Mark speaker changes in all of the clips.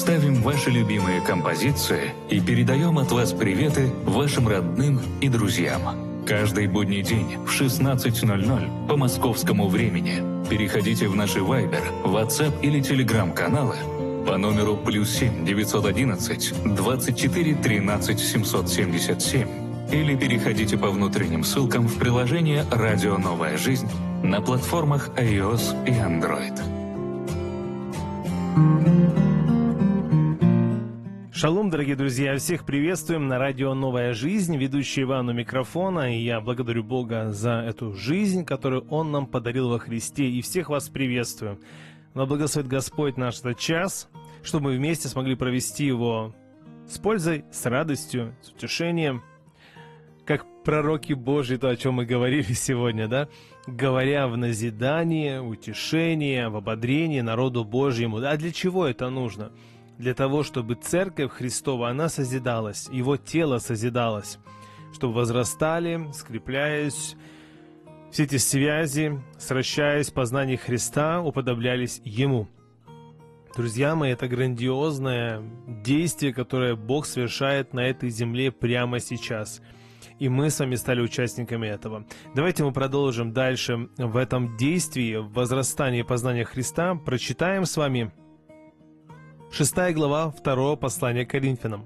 Speaker 1: ставим ваши любимые композиции и передаем от вас приветы вашим родным и друзьям. Каждый будний день в 16:00 по московскому времени переходите в наши Viber, WhatsApp или Telegram каналы по номеру +7 911 24 13 777 или переходите по внутренним ссылкам в приложение «Радио Новая Жизнь» на платформах iOS и Android.
Speaker 2: Шалом, дорогие друзья! Всех приветствуем на радио «Новая жизнь». Ведущий Иван у микрофона, и я благодарю Бога за эту жизнь, которую Он нам подарил во Христе, и всех вас приветствую. Но благословит Господь наш этот час, чтобы мы вместе смогли провести его с пользой, с радостью, с утешением, как пророки Божьи, то, о чем мы говорили сегодня, да? Говоря в назидание, утешение, в ободрение народу Божьему. А для чего это нужно? Для того, чтобы Церковь Христова, она созидалась, Его тело созидалось, чтобы возрастали, скрепляясь, все эти связи, сращаясь в познании Христа, уподоблялись Ему. Друзья мои, это грандиозное действие, которое Бог совершает на этой земле прямо сейчас. И мы с вами стали участниками этого. Давайте мы продолжим дальше в этом действии, в возрастании познания Христа. Прочитаем с вами 6 глава 2 послания к Коринфянам.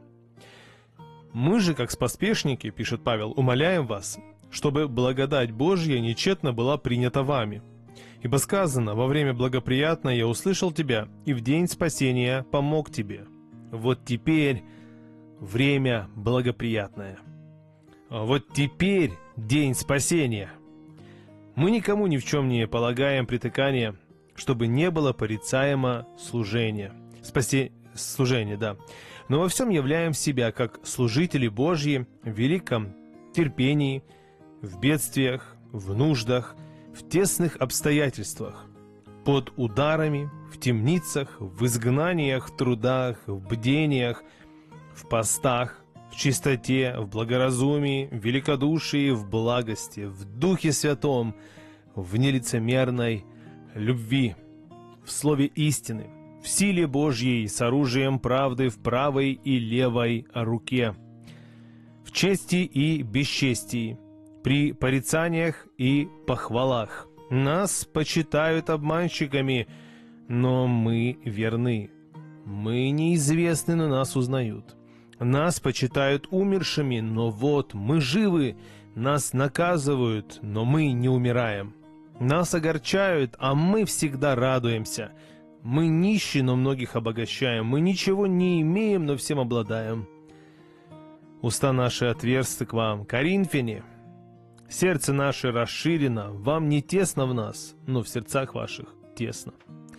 Speaker 2: «Мы же, как споспешники, — пишет Павел, — умоляем вас, чтобы благодать Божья нечетно была принята вами. Ибо сказано, во время благоприятное я услышал тебя, и в день спасения помог тебе. Вот теперь время благоприятное». Вот теперь день спасения. Мы никому ни в чем не полагаем притыкания, чтобы не было порицаемо служения. Служение, да. Но во всем являем себя как служители Божьи в великом терпении, в бедствиях, в нуждах, в тесных обстоятельствах, под ударами, в темницах, в изгнаниях, в трудах, в бдениях, в постах, в чистоте, в благоразумии, в великодушии, в благости, в Духе Святом, в нелицемерной любви, в слове истины, в силе Божьей, с оружием правды в правой и левой руке, в чести и бесчестии, при порицаниях и похвалах. Нас почитают обманщиками, но мы верны. Мы неизвестны, но нас узнают. Нас почитают умершими, но вот мы живы. Нас наказывают, но мы не умираем. Нас огорчают, а мы всегда радуемся. Мы нищи, но многих обогащаем. Мы ничего не имеем, но всем обладаем. Уста наши отверсты к вам, Коринфяне. Сердце наше расширено, вам не тесно в нас, но в сердцах ваших тесно.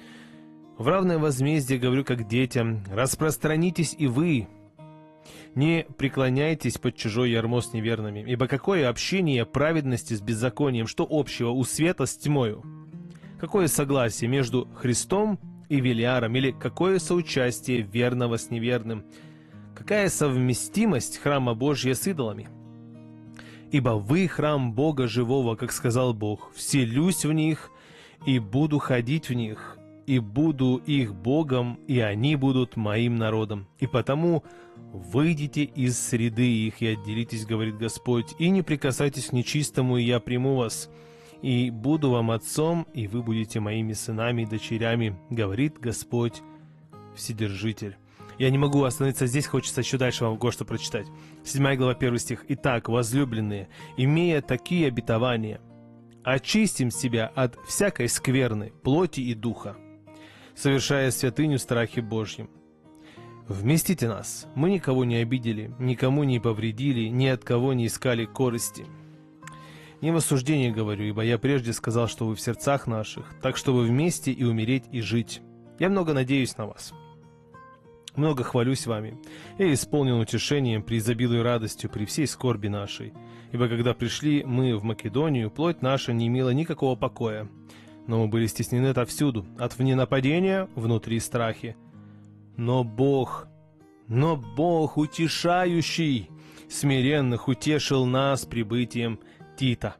Speaker 2: В равное возмездие говорю как детям, распространитесь и вы. Не преклоняйтесь под чужой ярмо с неверными, ибо какое общение праведности с беззаконием, что общего у света с тьмою? Какое согласие между Христом и Велиаром, или какое соучастие верного с неверным? Какая совместимость храма Божьего с идолами? Ибо вы храм Бога живого, как сказал Бог, вселюсь в них и буду ходить в них, и буду их Богом, и они будут моим народом. И потому выйдите из среды их и отделитесь, говорит Господь, и не прикасайтесь к нечистому, и я приму вас, и буду вам отцом, и вы будете моими сынами и дочерями, говорит Господь Вседержитель. Я не могу остановиться здесь, хочется еще дальше вам кое-что прочитать. 7 глава, 1 стих. «Итак, возлюбленные, имея такие обетования, очистим себя от всякой скверны, плоти и духа, совершая святыню в страхе Божьем. Вместите нас, мы никого не обидели, никому не повредили, ни от кого не искали корысти. Не в осуждении говорю, ибо я прежде сказал, что вы в сердцах наших, так чтобы вместе и умереть, и жить. Я много надеюсь на вас. Много хвалюсь вами. Я исполнен утешением при изобилию радостью при всей скорби нашей. Ибо когда пришли мы в Македонию, плоть наша не имела никакого покоя. Но мы были стеснены отовсюду, от вне нападения, внутри страхи. Но Бог, утешающий смиренных, утешил нас прибытием Тита.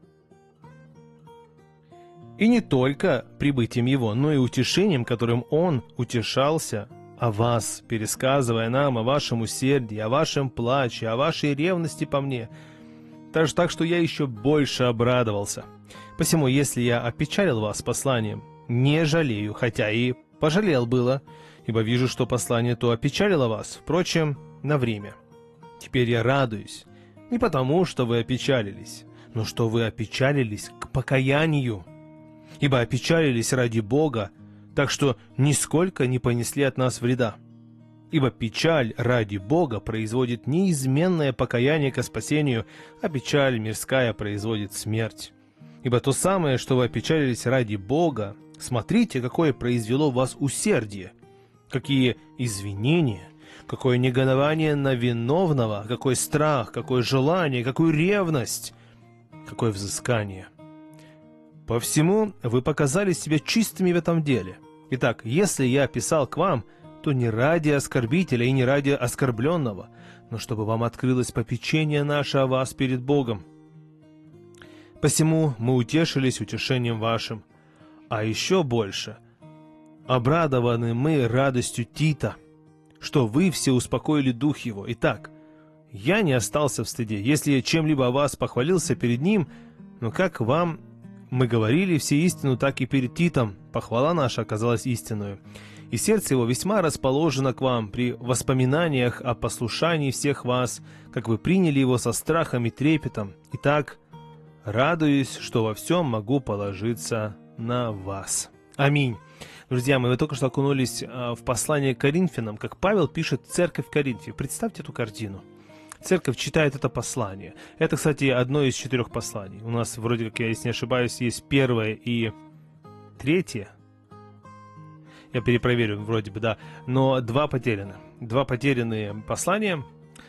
Speaker 2: И не только прибытием его, но и утешением, которым он утешался о вас, пересказывая нам о вашем усердии, о вашем плаче, о вашей ревности по мне. Так что я еще больше обрадовался. Посему, если я опечалил вас посланием, не жалею, хотя и пожалел было, ибо вижу, что послание то опечалило вас, впрочем, на время. Теперь я радуюсь, не потому, что вы опечалились, но что вы опечалились к покаянию, ибо опечалились ради Бога, так что нисколько не понесли от нас вреда. Ибо печаль ради Бога производит неизменное покаяние ко спасению, а печаль мирская производит смерть. Ибо то самое, что вы опечалились ради Бога, смотрите, какое произвело в вас усердие, какие извинения, какое негодование на виновного, какой страх, какое желание, какую ревность, какое взыскание. По всему вы показали себя чистыми в этом деле. Итак, если я писал к вам, то не ради оскорбителя и не ради оскорбленного, но чтобы вам открылось попечение наше о вас перед Богом. Посему мы утешились утешением вашим, а еще больше обрадованы мы радостью Тита, что вы все успокоили дух его. Итак, я не остался в стыде, если я чем-либо о вас похвалился перед ним, но как вам мы говорили все истину, так и перед Титом похвала наша оказалась истинную. И сердце его весьма расположено к вам при воспоминаниях о послушании всех вас, как вы приняли его со страхом и трепетом. Итак, радуюсь, что во всем могу положиться на вас. Аминь. Друзья мои, вы только что окунулись в послание к Коринфянам, как Павел пишет церковь Коринфе. Представьте эту картину. Церковь читает это послание. Это, кстати, одно из 4 посланий. У нас, вроде как, я, если не ошибаюсь, есть 1 и 3. Я перепроверю, вроде бы, да. Но 2 потеряны. 2 потерянные послания.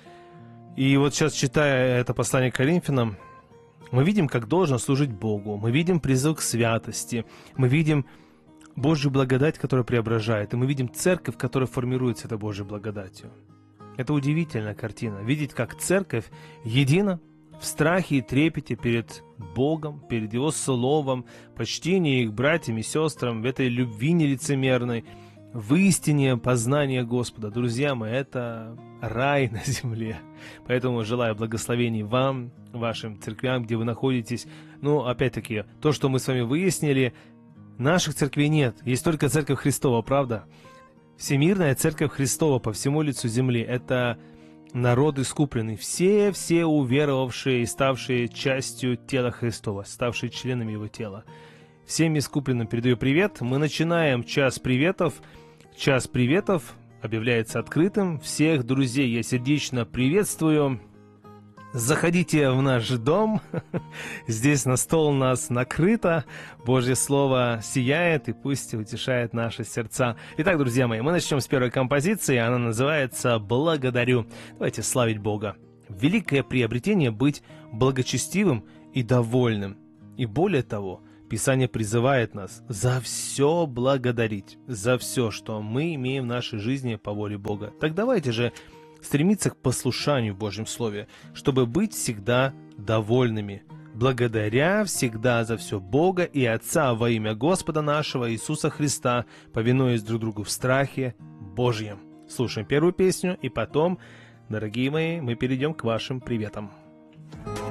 Speaker 2: И вот сейчас, читая это послание к Коринфянам, мы видим, как должно служить Богу. Мы видим призыв к святости. Мы видим Божью благодать, которая преображает. И мы видим церковь, которая формируется этой Божьей благодатью. Это удивительная картина. Видеть, как церковь едина в страхе и трепете перед Богом, перед Его Словом, почтении их братьям и сестрам, в этой любви нелицемерной, в истине познания Господа. Друзья мои, это рай на земле. Поэтому желаю благословений вам, вашим церквям, где вы находитесь. Ну, опять-таки, то, что мы с вами выяснили, наших церквей нет. Есть только Церковь Христова, правда? Всемирная Церковь Христова по всему лицу земли – это народ искупленный. Все уверовавшие и ставшие частью тела Христова, ставшие членами Его тела. Всем искупленным передаю привет. Мы начинаем час приветов. Час приветов объявляется открытым. Всех друзей я сердечно приветствую. Заходите в наш дом. Здесь на стол у нас накрыто. Божье Слово сияет и пусть утешает наши сердца. Итак, друзья мои, мы начнем с первой композиции. Она называется «Благодарю». Давайте славить Бога. Великое приобретение быть благочестивым и довольным. И более того, Писание призывает нас за все благодарить, за все, что мы имеем в нашей жизни по воле Бога. Так давайте же стремиться к послушанию в Божьем Слове, чтобы быть всегда довольными, благодаря всегда за все Бога и Отца во имя Господа нашего Иисуса Христа, повинуясь друг другу в страхе Божьем. Слушаем первую песню, и потом, дорогие мои, мы перейдем к вашим приветам.